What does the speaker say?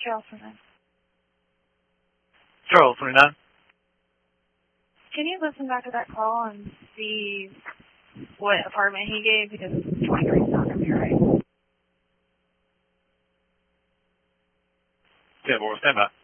Charles 29. Charles 29. Can you listen back to that call and see what apartment he gave? Because 23 is not going to be right. Yeah, well, stand by.